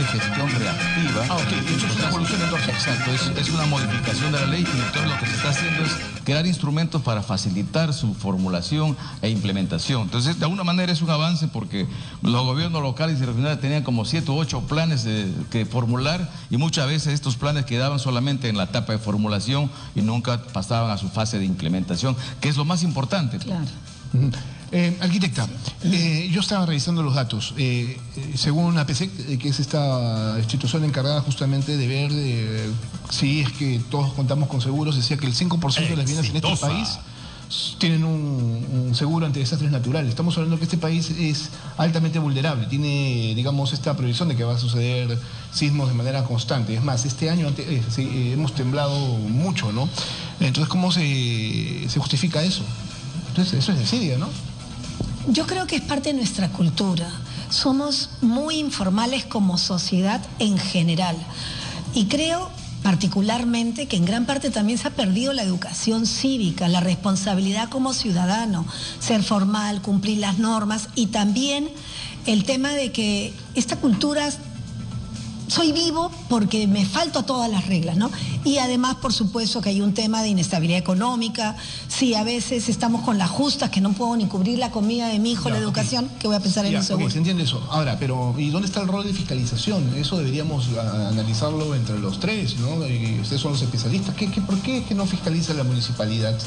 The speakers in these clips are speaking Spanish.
gestión reactiva. Ah, ok, eso es una evolución entonces. Exacto, es una modificación de la ley y entonces lo que se está haciendo es crear instrumentos para facilitar su formulación e implementación. Entonces, de alguna manera es un avance porque los gobiernos locales y regionales tenían como 7 u 8 planes que formular y muchas veces estos planes quedaban solamente en la etapa de formulación y nunca pasaban a su fase de implementación, que es lo más importante. Claro. Arquitecta, yo estaba revisando los datos. Según APSEC, que es esta institución encargada justamente de ver si es que todos contamos con seguros, decía que el 5% de las viviendas en este país tienen un seguro ante desastres naturales. Estamos hablando que este país es altamente vulnerable, tiene, digamos, esta proyección de que va a suceder sismos de manera constante. Es más, este año hemos temblado mucho, ¿no? Entonces, ¿cómo se justifica eso? Entonces, eso es desidia, ¿no? Yo creo que es parte de nuestra cultura. Somos muy informales como sociedad en general. Y creo particularmente que en gran parte también se ha perdido la educación cívica, la responsabilidad como ciudadano, ser formal, cumplir las normas y también el tema de que esta cultura, soy vivo porque me falto a todas las reglas, ¿no? Y además, por supuesto, que hay un tema de inestabilidad económica. Si a veces estamos con las justas, que no puedo ni cubrir la comida de mi hijo, la educación, que voy a pensar en un seguro. Se entiende eso. Ahora, pero ¿y dónde está el rol de fiscalización? Eso deberíamos analizarlo entre los tres, ¿no? Y ustedes son los especialistas. ¿Por qué es que no fiscaliza la municipalidad?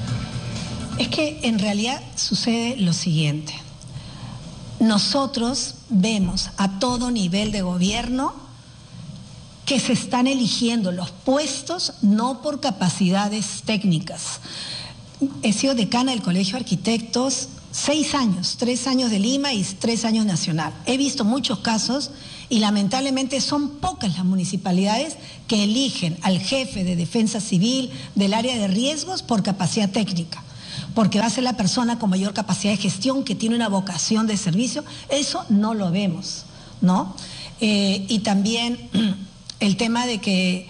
Es que en realidad sucede lo siguiente. Nosotros vemos a todo nivel de gobierno que se están eligiendo los puestos no por capacidades técnicas. He sido decana del Colegio de Arquitectos 6 años, 3 años de Lima y 3 años nacional. He visto muchos casos y lamentablemente son pocas las municipalidades que eligen al jefe de defensa civil del área de riesgos por capacidad técnica, porque va a ser la persona con mayor capacidad de gestión, que tiene una vocación de servicio. Eso no lo vemos, ¿no? Y también el tema de que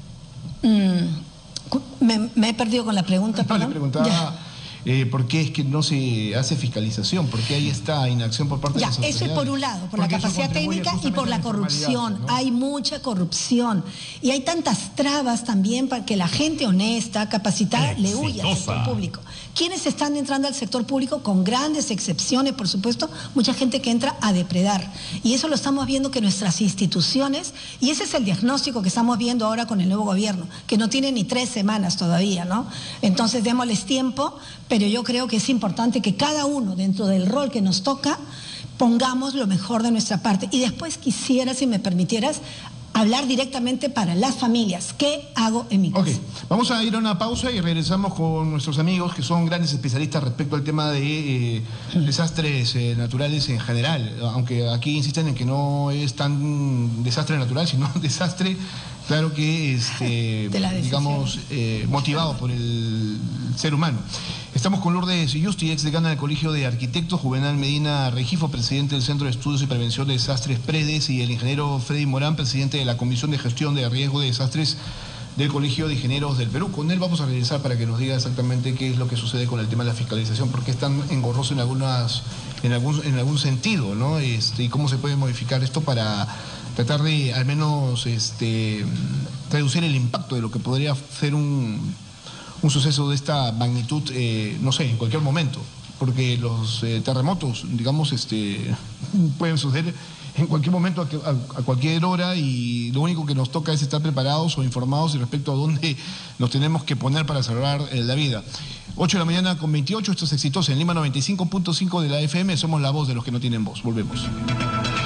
me he perdido con la pregunta. No, le preguntaba por qué es que no se hace fiscalización, por qué hay esta inacción por parte de las autoridades. Eso es por un lado, por la capacidad técnica y por la corrupción, ¿no? Hay mucha corrupción y hay tantas trabas también para que la gente honesta, capacitada, le huya al sector público. ¿Quiénes están entrando al sector público? Con grandes excepciones, por supuesto, mucha gente que entra a depredar. Y eso lo estamos viendo que nuestras instituciones, y ese es el diagnóstico que estamos viendo ahora con el nuevo gobierno, que no tiene ni 3 semanas todavía, ¿no? Entonces démosles tiempo, pero yo creo que es importante que cada uno, dentro del rol que nos toca, pongamos lo mejor de nuestra parte. Y después quisiera, si me permitieras, hablar directamente para las familias. ¿Qué hago en mi casa? Ok, vamos a ir a una pausa y regresamos con nuestros amigos que son grandes especialistas respecto al tema de desastres naturales en general, aunque aquí insisten en que no es tan desastre natural, sino desastre, claro que digamos, motivado por el ser humano. Estamos con Lourdes Yusti, ex decana del Colegio de Arquitectos, Juvenal Medina Regifo, presidente del Centro de Estudios y Prevención de Desastres PREDES, y el ingeniero Freddy Morán, presidente de la Comisión de Gestión de Riesgo de Desastres del Colegio de Ingenieros del Perú. Con él vamos a regresar para que nos diga exactamente qué es lo que sucede con el tema de la fiscalización, porque es tan engorroso en algún sentido, ¿no? Y cómo se puede modificar esto para tratar de al menos reducir el impacto de lo que podría ser un suceso de esta magnitud, no sé, en cualquier momento, porque los terremotos, digamos, pueden suceder en cualquier momento, a cualquier hora, y lo único que nos toca es estar preparados o informados respecto a dónde nos tenemos que poner para salvar la vida. 8 de la mañana con 28, esto es Exitosa en Lima 95.5 de la FM, somos la voz de los que no tienen voz. Volvemos.